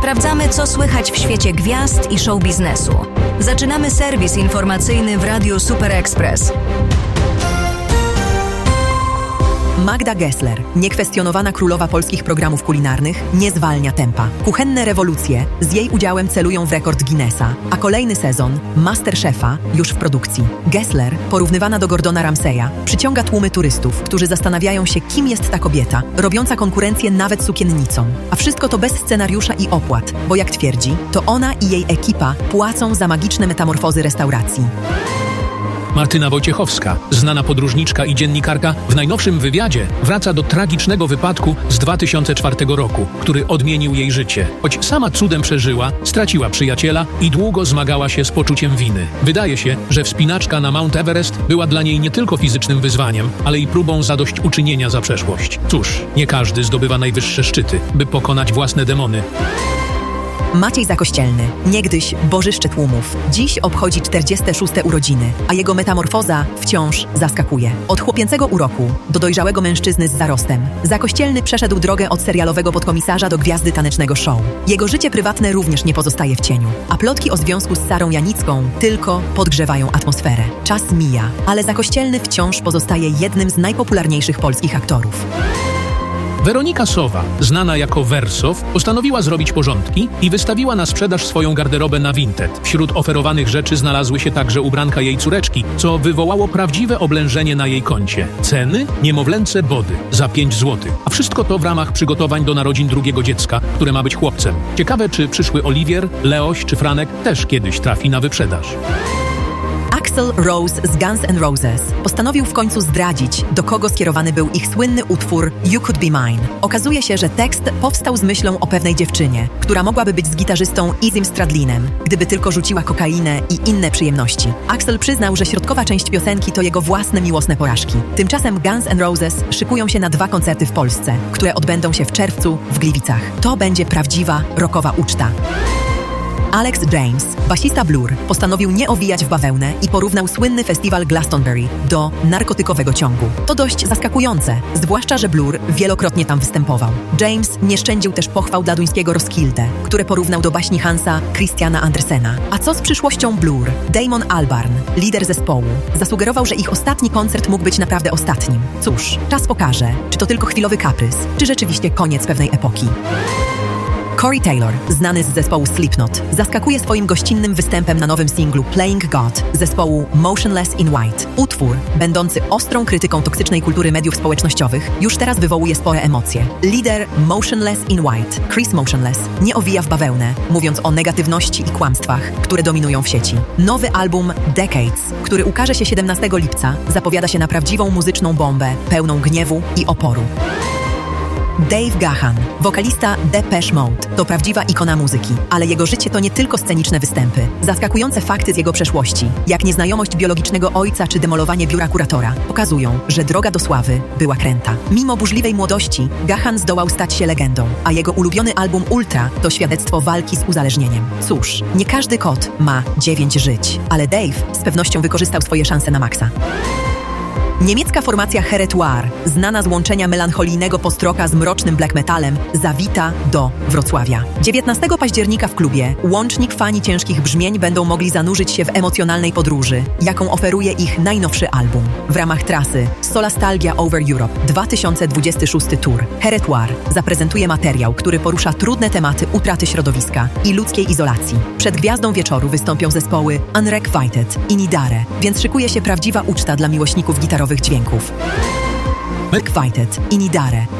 Sprawdzamy, co słychać w świecie gwiazd i show biznesu. Zaczynamy serwis informacyjny w Radiu Super Express. Magda Gessler, niekwestionowana królowa polskich programów kulinarnych, nie zwalnia tempa. Kuchenne rewolucje z jej udziałem celują w rekord Guinnessa, a kolejny sezon MasterChefa już w produkcji. Gessler, porównywana do Gordona Ramsaya, przyciąga tłumy turystów, którzy zastanawiają się, kim jest ta kobieta, robiąca konkurencję nawet sukiennicom. A wszystko to bez scenariusza i opłat, bo jak twierdzi, to ona i jej ekipa płacą za magiczne metamorfozy restauracji. Martyna Wojciechowska, znana podróżniczka i dziennikarka, w najnowszym wywiadzie wraca do tragicznego wypadku z 2004 roku, który odmienił jej życie. Choć sama cudem przeżyła, straciła przyjaciela i długo zmagała się z poczuciem winy. Wydaje się, że wspinaczka na Mount Everest była dla niej nie tylko fizycznym wyzwaniem, ale i próbą zadośćuczynienia za przeszłość. Cóż, nie każdy zdobywa najwyższe szczyty, by pokonać własne demony. Maciej Zakościelny, niegdyś bożyszcze tłumów, dziś obchodzi 46. urodziny, a jego metamorfoza wciąż zaskakuje. Od chłopięcego uroku do dojrzałego mężczyzny z zarostem, Zakościelny przeszedł drogę od serialowego podkomisarza do gwiazdy tanecznego show. Jego życie prywatne również nie pozostaje w cieniu, a plotki o związku z Sarą Janicką tylko podgrzewają atmosferę. Czas mija, ale Zakościelny wciąż pozostaje jednym z najpopularniejszych polskich aktorów. Weronika Sowa, znana jako Wersow, postanowiła zrobić porządki i wystawiła na sprzedaż swoją garderobę na Vinted. Wśród oferowanych rzeczy znalazły się także ubranka jej córeczki, co wywołało prawdziwe oblężenie na jej koncie. Ceny? Niemowlęce body za 5 zł. A wszystko to w ramach przygotowań do narodzin drugiego dziecka, które ma być chłopcem. Ciekawe, czy przyszły Oliwier, Leoś czy Franek też kiedyś trafi na wyprzedaż. Axl Rose z Guns N' Roses postanowił w końcu zdradzić, do kogo skierowany był ich słynny utwór You Could Be Mine. Okazuje się, że tekst powstał z myślą o pewnej dziewczynie, która mogłaby być z gitarzystą Izym Stradlinem, gdyby tylko rzuciła kokainę i inne przyjemności. Axl przyznał, że środkowa część piosenki to jego własne miłosne porażki. Tymczasem Guns N' Roses szykują się na 2 koncerty w Polsce, które odbędą się w czerwcu w Gliwicach. To będzie prawdziwa rockowa uczta. Alex James, basista Blur, postanowił nie owijać w bawełnę i porównał słynny festiwal Glastonbury do narkotykowego ciągu. To dość zaskakujące, zwłaszcza, że Blur wielokrotnie tam występował. James nie szczędził też pochwał dla duńskiego Roskilde, które porównał do baśni Hansa Christiana Andersena. A co z przyszłością Blur? Damon Albarn, lider zespołu, zasugerował, że ich ostatni koncert mógł być naprawdę ostatnim. Cóż, czas pokaże, czy to tylko chwilowy kaprys, czy rzeczywiście koniec pewnej epoki. Corey Taylor, znany z zespołu Slipknot, zaskakuje swoim gościnnym występem na nowym singlu Playing God zespołu Motionless in White. Utwór, będący ostrą krytyką toksycznej kultury mediów społecznościowych, już teraz wywołuje spore emocje. Lider Motionless in White, Chris Motionless, nie owija w bawełnę, mówiąc o negatywności i kłamstwach, które dominują w sieci. Nowy album Decades, który ukaże się 17 lipca, zapowiada się na prawdziwą muzyczną bombę, pełną gniewu i oporu. Dave Gahan, wokalista Depeche Mode, to prawdziwa ikona muzyki, ale jego życie to nie tylko sceniczne występy. Zaskakujące fakty z jego przeszłości, jak nieznajomość biologicznego ojca czy demolowanie biura kuratora, pokazują, że droga do sławy była kręta. Mimo burzliwej młodości, Gahan zdołał stać się legendą, a jego ulubiony album Ultra to świadectwo walki z uzależnieniem. Cóż, nie każdy kot ma 9 żyć, ale Dave z pewnością wykorzystał swoje szanse na maksa. Niemiecka formacja Heretoire, znana z łączenia melancholijnego postroka z mrocznym black metalem, zawita do Wrocławia. 19 października w klubie Łącznik fani ciężkich brzmień będą mogli zanurzyć się w emocjonalnej podróży, jaką oferuje ich najnowszy album. W ramach trasy Solastalgia Over Europe 2026 Tour Heretoire zaprezentuje materiał, który porusza trudne tematy utraty środowiska i ludzkiej izolacji. Przed gwiazdą wieczoru wystąpią zespoły Unrequited i Nidare, więc szykuje się prawdziwa uczta dla miłośników gitarowych dźwięków. Unrequited i Nidare